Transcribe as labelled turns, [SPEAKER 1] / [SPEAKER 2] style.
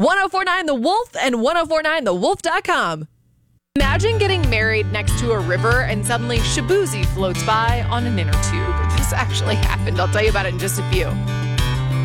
[SPEAKER 1] 1049 The Wolf and 1049thewolf.com. Imagine getting married next to a river and suddenly Shabuzi floats by on an inner tube. This actually happened. I'll tell you about it in just a few.